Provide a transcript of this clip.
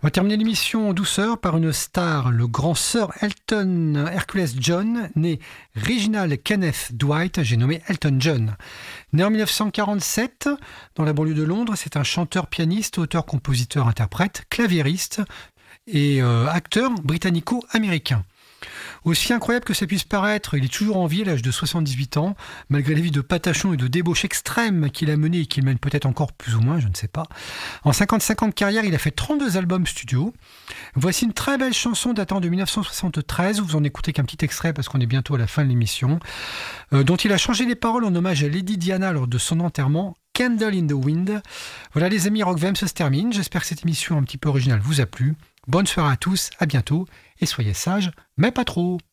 On va terminer l'émission en douceur par une star, le grand Sir Elton Hercules John, né Reginald Kenneth Dwight, j'ai nommé Elton John. Né en 1947 dans la banlieue de Londres, c'est un chanteur, pianiste, auteur, compositeur, interprète, claviériste et acteur britannico-américain. Aussi incroyable que ça puisse paraître, il est toujours en vie à l'âge de 78 ans, malgré la vie de patachon et de débauche extrême qu'il a menée et qu'il mène peut-être encore plus ou moins, je ne sais pas. En 55 ans de carrière, il a fait 32 albums studio. Voici une très belle chanson datant de 1973, vous en écoutez qu'un petit extrait parce qu'on est bientôt à la fin de l'émission, dont il a changé les paroles en hommage à Lady Diana lors de son enterrement, Candle in the Wind. Voilà les amis, Rock VM se termine, j'espère que cette émission un petit peu originale vous a plu. Bonne soirée à tous, à bientôt, et soyez sages, mais pas trop.